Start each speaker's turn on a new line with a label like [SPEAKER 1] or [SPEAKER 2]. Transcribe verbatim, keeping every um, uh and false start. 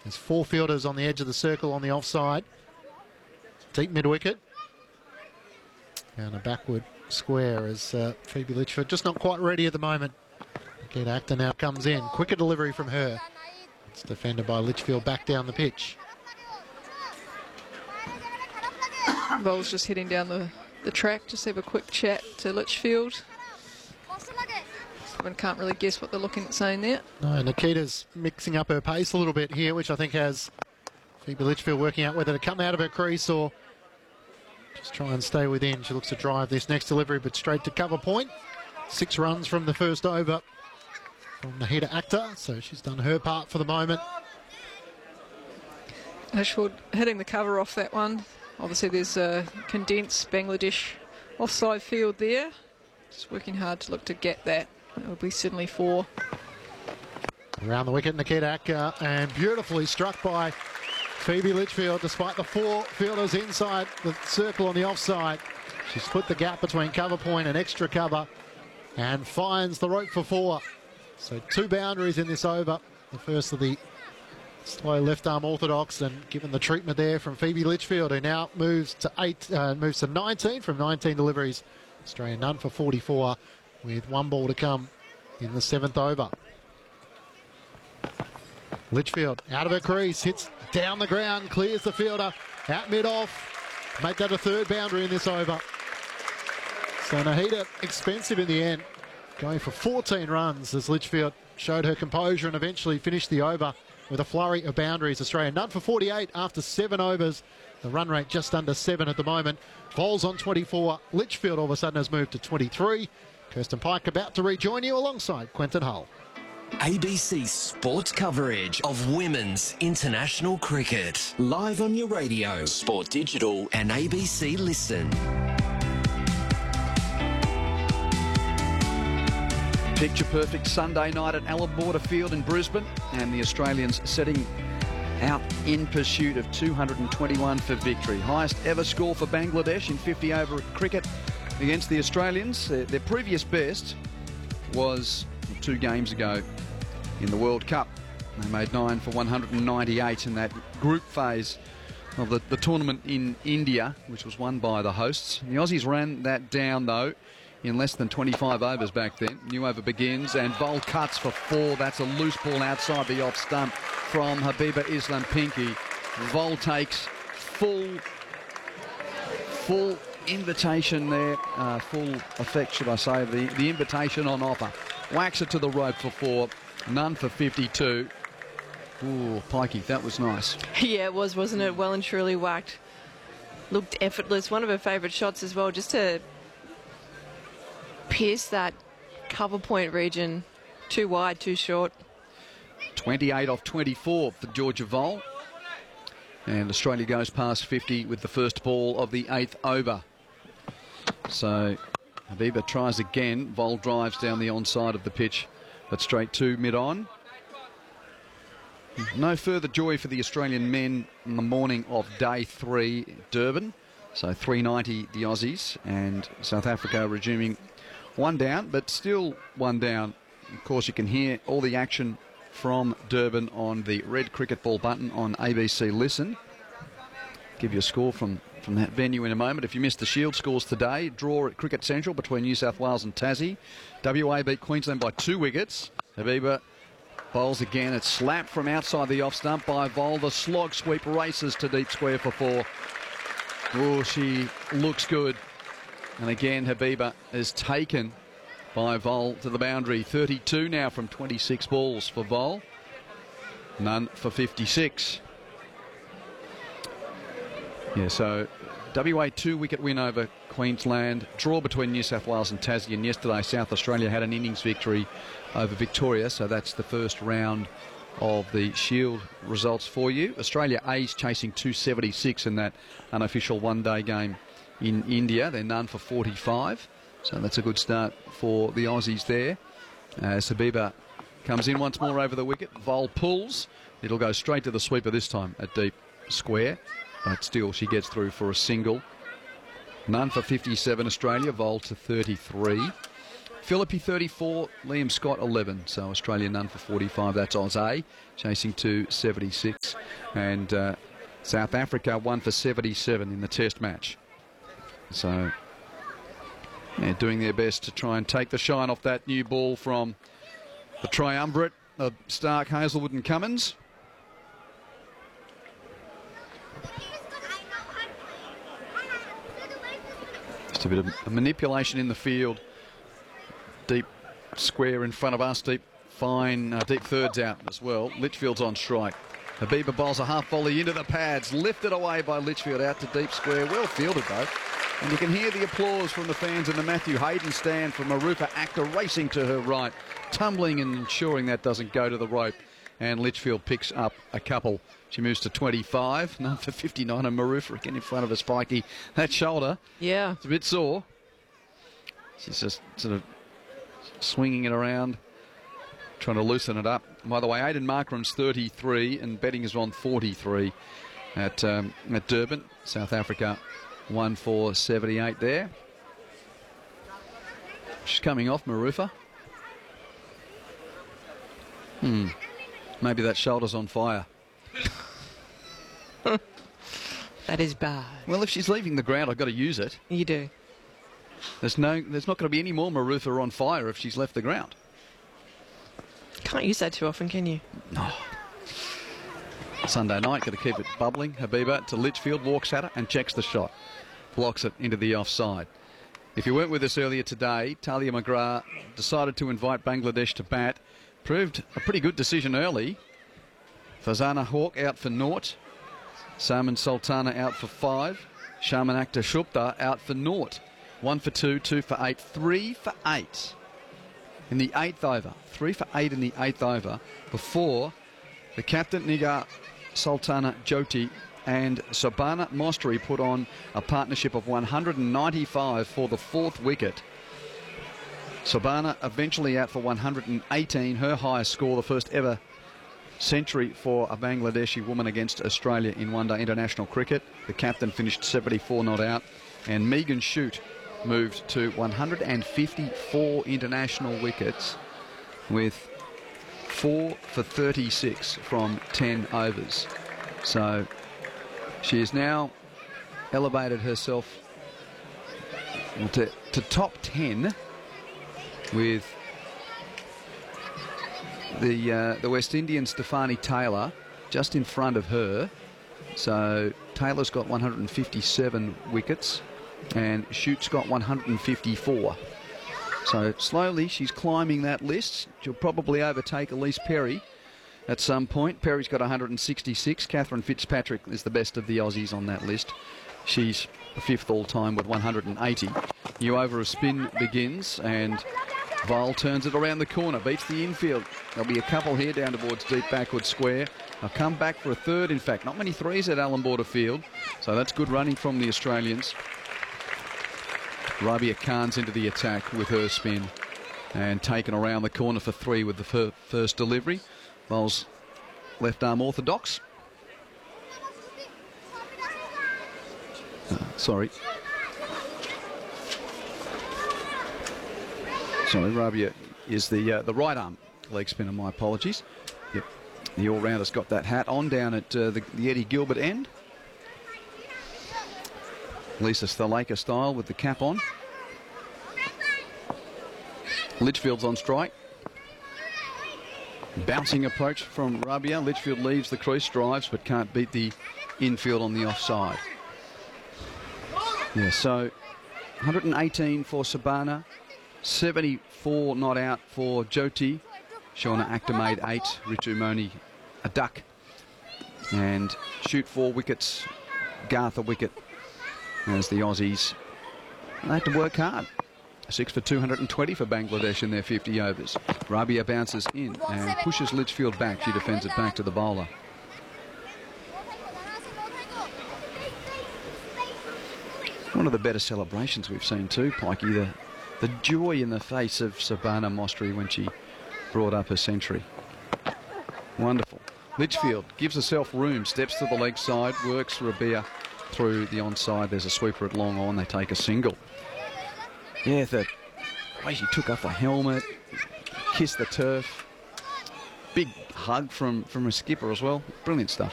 [SPEAKER 1] There's four fielders on the edge of the circle on the offside. Deep mid-wicket. And a backward square as uh, Phoebe Litchfield just not quite ready at the moment. Nikita Akhter now comes in. Quicker delivery from her. It's defended by Litchfield back down the pitch.
[SPEAKER 2] Vol's just heading down the, the track. Just have a quick chat to Litchfield. One can't really guess what they're looking at saying there.
[SPEAKER 1] No, Nikita's mixing up her pace a little bit here, which I think has Phoebe Litchfield working out whether to come out of her crease or just try and stay within. She looks to drive this next delivery, but straight to cover point. Six runs from the first over from Nikita Akhter, so she's done her part for the moment.
[SPEAKER 2] Litchfield hitting the cover off that one. Obviously there's a condensed Bangladesh offside field there. Just working hard to look to get that. It will be certainly four.
[SPEAKER 1] Around the wicket, Nikita Akhter, and beautifully struck by Phoebe Litchfield, despite the four fielders inside the circle on the offside. She's put the gap between cover point and extra cover and finds the rope for four. So two boundaries in this over. The first of the slow left arm orthodox, and given the treatment there from Phoebe Litchfield, who now moves to eight, uh, moves to nineteen from nineteen deliveries. Australia none for forty-four with one ball to come in the seventh over. Litchfield out of her crease, hits down the ground, clears the fielder, out mid-off. Make that a third boundary in this over. So Nahida expensive in the end, going for fourteen runs as Litchfield showed her composure and eventually finished the over with a flurry of boundaries. Australia none for forty-eight after seven overs. The run rate just under seven at the moment. Vols on twenty-four. Litchfield all of a sudden has moved to twenty-three. Kirsten Pike about to rejoin you alongside Quentin Hull.
[SPEAKER 3] A B C sports coverage of women's international cricket. Live on your radio, Sport Digital and A B C Listen.
[SPEAKER 4] Picture perfect Sunday night at Allan Border Field in Brisbane, and the Australians setting out in pursuit of two hundred twenty-one for victory. Highest ever score for Bangladesh in fifty over cricket against the Australians. Their, their previous best was two games ago in the World Cup. They made nine for one hundred ninety-eight in that group phase of the, the tournament in India, which was won by the hosts. The Aussies ran that down, though, in less than twenty-five overs back then. New over begins, and Vol cuts for four. That's a loose ball outside the off stump from Habiba Islam Pinky. Vol takes full, full invitation there, uh, full effect, should I say, the, the invitation on offer. Whacks it to the rope for four, none for fifty-two. Ooh, Pikey, that was nice.
[SPEAKER 5] Yeah, it was, wasn't it? Well and truly whacked. Looked effortless. One of her favourite shots as well, just to pierce that cover point region. Too wide, too short.
[SPEAKER 4] twenty-eight off twenty-four for Georgia Vol. And Australia goes past fifty with the first ball of the eighth over. So Habiba tries again. Vol drives down the onside of the pitch, but straight to mid-on. No further joy for the Australian men in the morning of day three, Durban. So three ninety the Aussies, and South Africa resuming one down, but still one down. Of course, you can hear all the action from Durban on the red cricket ball button on A B C Listen. Give you a score from, from that venue in a moment. If you missed the Shield scores today, draw at Cricket Central between New South Wales and Tassie. W A beat Queensland by two wickets. Habiba bowls again. It's slapped from outside the off stump by Vol. The slog sweep races to deep square for four. Oh, she looks good. And again, Habiba is taken by Vol to the boundary. thirty-two now from twenty-six balls for Vol. None for fifty-six. Yeah, so W A two-wicket win over Queensland. Draw between New South Wales and Tassie. And yesterday, South Australia had an innings victory over Victoria. So that's the first round of the Shield results for you. Australia A's chasing two seventy-six in that unofficial one-day game in India. They're none for forty-five. So that's a good start for the Aussies there. As Habiba comes in once more over the wicket. Vol pulls. It'll go straight to the sweeper this time at deep square. But still, she gets through for a single. None for fifty-seven Australia. Vol to thirty-three. Philippi thirty-four, Liam Scott eleven. So Australia none for forty-five. That's Oz A, chasing to seventy-six. And uh, South Africa one for seventy-seven in the test match. So, yeah, doing their best to try and take the shine off that new ball from the triumvirate of Stark, Hazelwood and Cummins. Just a bit of manipulation in the field. Deep square in front of us, deep fine, uh, deep thirds out as well. Litchfield's on strike. Habiba bowls a half volley into the pads, lifted away by Litchfield out to deep square. Well fielded though. And you can hear the applause from the fans in the Matthew Hayden stand from Marufa Akhtar racing to her right, tumbling and ensuring that doesn't go to the rope. And Litchfield picks up a couple. She moves to twenty-five, none for fifty-nine, and Marufa again in front of her Spiky. That shoulder,
[SPEAKER 5] Yeah.
[SPEAKER 4] it's a bit sore. She's just sort of swinging it around, trying to loosen it up. By the way, Aidan Markram's thirty-three and betting is on forty-three at, um, at Durban. South Africa one for seventy-eight there. She's coming off, Marufa. Hmm. Maybe that shoulder's on fire.
[SPEAKER 5] That is bad.
[SPEAKER 4] Well, if she's leaving the ground, I've got to use it.
[SPEAKER 5] You do.
[SPEAKER 4] There's no, there's not going to be any more Marufa on fire if she's left the ground.
[SPEAKER 5] Can't use that too often, can you?
[SPEAKER 4] No. Sunday night, got to keep it bubbling. Habiba to Litchfield, walks at it and checks the shot. Blocks it into the offside. If you weren't with us earlier today, Talia McGrath decided to invite Bangladesh to bat. Proved a pretty good decision early. Fazana Hawk out for naught. Salman Sultana out for five. Shaman Akhtar Shupta out for naught. One for two, two for eight, three for eight in the eighth over. Three for eight in the eighth over before the captain Nigar Sultana Jyoti and Sobhana Mostri put on a partnership of one hundred ninety-five for the fourth wicket. Sobhana eventually out for one hundred eighteen, her highest score, the first ever century for a Bangladeshi woman against Australia in one-day international cricket. The captain finished seventy-four not out, and Megan Shute moved to one hundred fifty-four international wickets with four for thirty-six from ten overs. So she has now elevated herself to, to top ten with the uh, the West Indian Stefani Taylor just in front of her. So Taylor's got one hundred fifty-seven wickets and Shute's got one hundred fifty-four. So slowly she's climbing that list. She'll probably overtake Elise Perry at some point. Perry's got one hundred sixty-six. Catherine Fitzpatrick is the best of the Aussies on that list. She's fifth all-time with one hundred eighty. New over of spin begins and Vile turns it around the corner, beats the infield. There'll be a couple here down towards deep backward square. They'll come back for a third, in fact. Not many threes at Allan Border Field, so that's good running from the Australians. Rabia Khan's into the attack with her spin and taken around the corner for three with the fir first delivery. Vile's left arm orthodox. Uh, sorry. Sorry, Rabia is the uh, the right arm leg spinner. My apologies. Yep, the all-rounder's got that hat on down at uh, the, the Eddie Gilbert end. Lisa Sthalekar style with the cap on. Litchfield's on strike. Bouncing approach from Rabia. Litchfield leaves the crease, drives, but can't beat the infield on the offside. Yeah, so one hundred eighteen for Sobhana. seventy-four not out for Jyoti. Shauna Akhtar made eight. Ritu Moni a duck. And Shute four wickets. Garth a wicket. As the Aussies, they had to work hard. Six for two hundred twenty for Bangladesh in their fifty overs. Rabia bounces in and pushes Litchfield back. She defends it back to the bowler. One of the better celebrations we've seen too, Pikey. The, the joy in the face of Sobhana Mostri when she brought up her century. Wonderful. Litchfield gives herself room, steps to the leg side, works Rabia through the onside. There's a sweeper at long on. They take a single. Yeah, the way she took off the helmet, kissed the turf. Big hug from, from her skipper as well. Brilliant stuff.